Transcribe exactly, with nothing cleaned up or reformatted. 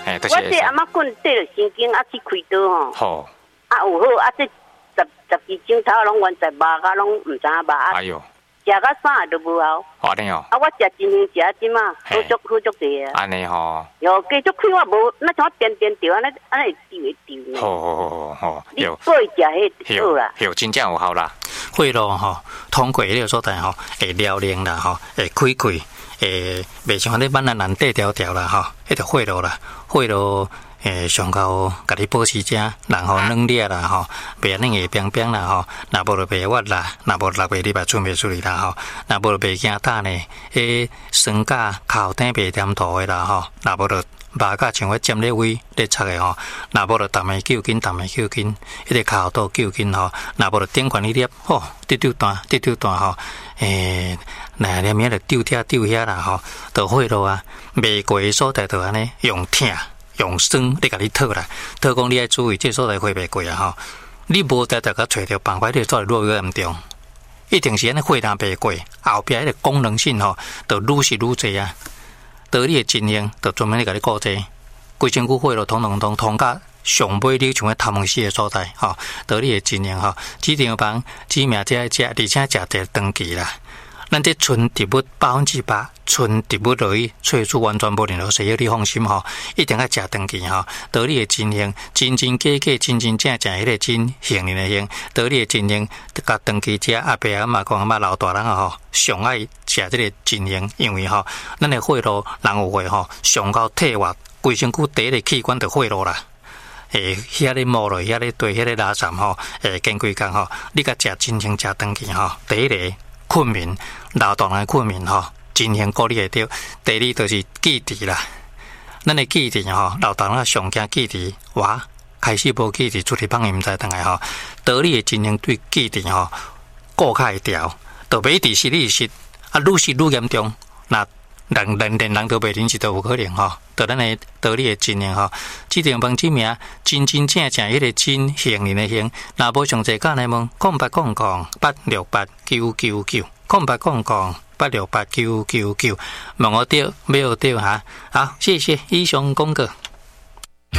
哎， 我这阿妈棍缀了神经，啊去开刀吼。 好。 啊有好，啊这十十支镜头拢完全麻啊，拢唔知影麻。 哎呦。 食到啥都无效。 安尼哦。 啊，我食真行食即嘛，好足好足济啊。 安尼吼。 哟，继续开我无，那像点点掉，安尼安尼丢一丢。 好好好好。 你过食迄好啦。 有真正有效啦。 血路吼，通过迄个所在吼，会撩灵啦吼，会开开，会袂像你闽南人短条条啦吼，迄条血路啦，血路。诶，上高甲你保持者，然后软裂啦吼，袂安尼会冰冰啦吼，若无就袂滑啦，若无六月你嘛出袂出去啦吼，若无就袂惊干呢，迄酸甲口顶袂黏土的啦吼，若无就肉甲像我尖咧位咧擦的吼，若无就淡的揪筋，淡的揪筋，迄个骹肚揪筋吼，若无就顶悬一粒，吼，滴丢断，滴丢断吼，诶，那连面就丢遐丢遐啦吼，就血路啊，未过的所在就安尼用疼。用酸你甲你讨啦，讨讲你爱注意，这所在血袂过啊吼。你无得得甲找着办法，你所在越越严重，一定是安尼血若袂过，后壁迄个功能性吼，就愈是愈济啊。得你的经验，就专门咧甲你顾济，规身躯血路通通通通甲上尾你像个头毛死的所在吼，得你的经验吼，指定房指名只爱食，而且食得长期啦。咱这纯植物百分之百，纯植物落去萃取完全无任何西药，你放心吼，一定要食长期吼。得你的真行，真真假假，真真正正，迄个真行人的行。得你的真行，甲长期食阿伯阿妈讲阿妈老大人吼，上爱食这个真行，因为吼，咱的血路人有话吼，上到体外，规身躯第一个器官就血路啦。诶，遐咧毛落，遐咧对，遐咧拉散吼，诶，经几工吼，你甲食真正食长期吼，第一个。困眠，劳动的困眠吼，真行鼓励会着。第二就是记忆啦，咱的记忆吼，劳动啊上惊记忆，哇，开始无记忆，出去放伊毋知倒来吼。得力的真行对记忆吼，顾较会调，就袂伫失你失，啊，愈失愈严重。那人人连人都袂认识都有可能吼。得咱的得力的真行吼，指定帮指名真真正正迄个真行人的行，若无上济干来问，空八空空八六八九九九，空八空空八六八九九九，问我对，没有对哈。好，谢谢以上公告。